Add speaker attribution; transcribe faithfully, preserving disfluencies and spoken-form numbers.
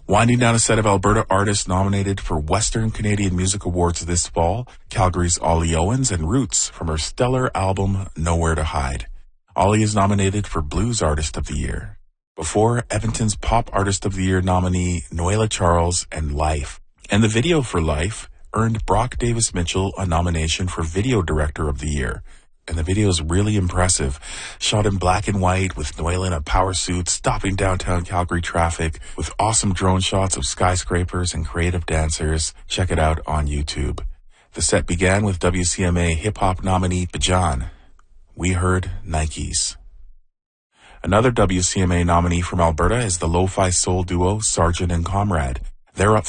Speaker 1: Winding down a set of Alberta artists nominated for Western Canadian Music Awards this fall, Calgary's Ollie Owens and Roots from her stellar album Nowhere to Hide. Ollie is nominated for Blues Artist of the Year. Before, Edmonton's Pop Artist of the Year nominee Noela Charles and Life. And the video for Life earned Brock Davis Mitchell a nomination for Video Director of the Year. And the video is really impressive. Shot in black and white with Noela in a power suit, stopping downtown Calgary traffic with awesome drone shots of skyscrapers and creative dancers. Check it out on YouTube. The set began with W C M A hip-hop nominee Bajan. We heard Nikes. Another W C M A nominee from Alberta is the lo-fi soul duo Sergeant and Comrade. They're up